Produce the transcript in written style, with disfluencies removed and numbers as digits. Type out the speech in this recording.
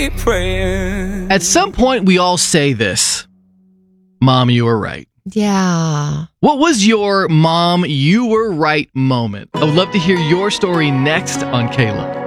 keep praying. At some point, we all say this. Mom, you were right. Yeah. What was your mom, you were right moment? I would love to hear your story next on Kayla.